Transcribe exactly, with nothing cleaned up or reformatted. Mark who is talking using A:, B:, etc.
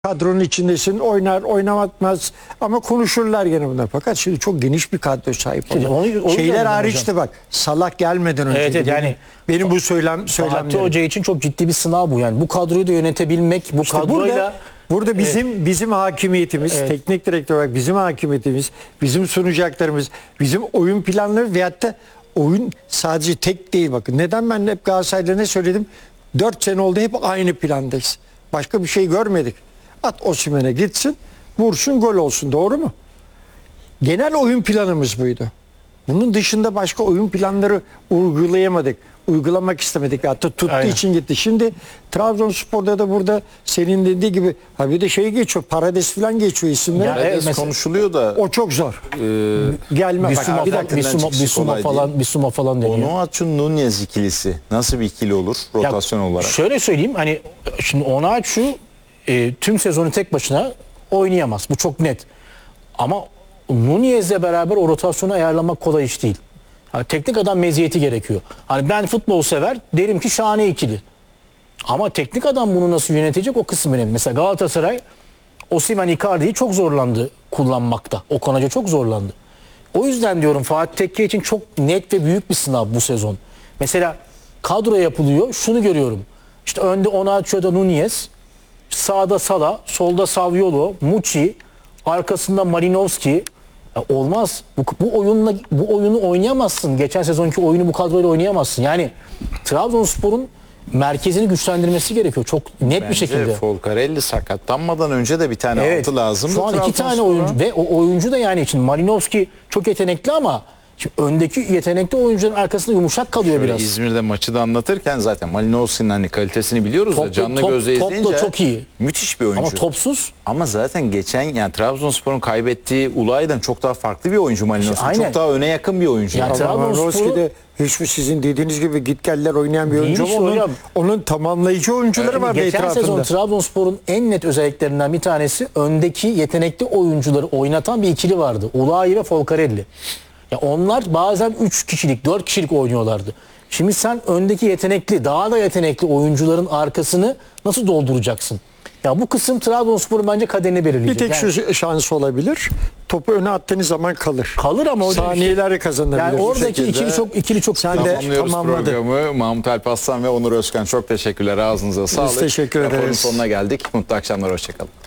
A: kadronun içindesin, oynar oynamaz ama konuşurlar gene bunlar. Fakat şimdi çok geniş bir kadro sahip oldu.
B: Onu- onu
A: Şeyler
B: diyorum
A: hariçti bak. Salak gelmeden önce.
B: Evet, evet,
A: benim,
B: yani
A: benim bu söylem
B: Fatih
A: söylemlerim.
B: Hoca için çok ciddi bir sınav bu yani. Bu kadroyu da yönetebilmek, bu
A: İşte
B: kadroyla
A: burada, burada bizim bizim hakimiyetimiz,
B: Evet.
A: teknik direktör olarak bizim hakimiyetimiz, bizim sunacaklarımız, bizim oyun planları veyahut da oyun sadece tek değil bakın. Neden ben hep Galatasaray'da ne söyledim? dört sene oldu hep aynı plandayız. Başka bir şey görmedik. At Osimhen'e gitsin, vursun, gol olsun. Doğru mu? Genel oyun planımız buydu. Bunun dışında başka oyun planları uygulayamadık. Uygulamak istemedik. Hatta tuttuğu
B: Aynen.
A: için gitti. Şimdi Trabzonspor'da da burada senin dediği gibi ha bir de şey geçiyor. Parades falan geçiyor isimleri.
B: Ya,
C: Parades
B: mesela-
C: konuşuluyor da
A: O çok zor.
C: e,
A: Gelme bak.
B: Bisuma,
A: Bir dakika.
B: Bisuma,
C: çıkışı
B: Bisuma
C: kolay
B: falan, Bisuma falan deniyor.
C: Onuachu Nunez ikilisi nasıl bir ikili olur
B: Ya,
C: rotasyon olarak?
B: Şöyle söyleyeyim, hani şimdi Onuachu e, tüm sezonu tek başına oynayamaz. Bu çok net. Ama Nunez'le beraber o rotasyonu ayarlamak kolay iş değil. Yani teknik adam meziyeti gerekiyor. Hani ben futbol sever derim ki şahane ikili. Ama teknik adam bunu nasıl yönetecek o kısım önemli. Mesela Galatasaray Osimhen Icardi'yi çok zorlandı kullanmakta. Okan Hoca çok zorlandı. O yüzden diyorum Fatih Tekke için çok net ve büyük bir sınav bu sezon. Mesela kadro yapılıyor. Şunu görüyorum. İşte önde Onaçu'da Nunez, sağda Sala, solda Saviolo, Muçi, arkasında Marinovski. Ya olmaz. Bu, bu oyunla bu oyunu oynayamazsın. Geçen sezonki oyunu bu kadroyla oynayamazsın. Yani Trabzonspor'un merkezini güçlendirmesi gerekiyor. Çok net bir
C: Bence
B: şekilde.
C: Folcarelli sakatlanmadan önce de bir tane
B: Evet.
C: altı lazım.
B: Şu an iki tane oyuncu ve o oyuncu da yani için Marinovski çok yetenekli ama şimdi öndeki yetenekli oyuncuların arkasında yumuşak kalıyor
C: Böyle
B: biraz.
C: İzmir'de maçı da anlatırken zaten Malinowski'nin hani kalitesini biliyoruz da
B: Top-
C: canlı
B: top-
C: gözle
B: top da
C: izleyince
B: çok iyi.
C: müthiş bir oyuncu.
B: Ama topsuz.
C: Ama zaten geçen yani Trabzonspor'un kaybettiği Ulay'dan çok daha farklı bir oyuncu Malinowski.
B: aynen.
C: Çok daha öne yakın bir oyuncu.
B: Yani
C: Yani.
B: Trabzonspor'u-
A: de hiç mi sizin dediğiniz gibi git geller oynayan bir
B: Değil
A: oyuncu
B: işte
A: ama onun,
B: hocam.
A: onun tamamlayıcı oyuncuları var
B: Geçen
A: etrafında.
B: sezon Trabzonspor'un en net özelliklerinden bir tanesi öndeki yetenekli oyuncuları oynatan bir ikili vardı. Ulayi ve Folcarelli. Ya onlar bazen üç kişilik, dört kişilik oynuyorlardı. Şimdi sen öndeki yetenekli, daha da yetenekli oyuncuların arkasını nasıl dolduracaksın? Ya bu kısım Trabzonspor'un bence kaderini
A: Bir
B: belirleyecek.
A: tek
B: Yani
A: şu şansı olabilir. Topu öne attığınız zaman kalır.
B: kalır ama hocam işte-
A: Saniyeler kazanabilir.
B: yani
A: bu
B: oradaki
A: şekilde.
B: ikili çok ikili çok
A: Sen de
C: Tamamlıyoruz
A: tamamladı.
C: programı. Mahmut Alparslan ve Onur Özkan çok teşekkürler. Ağzınıza sağlık.
A: teşekkür
C: Raporun
A: ederiz.
C: sonuna geldik. Mutlu akşamlar. Hoşçakalın.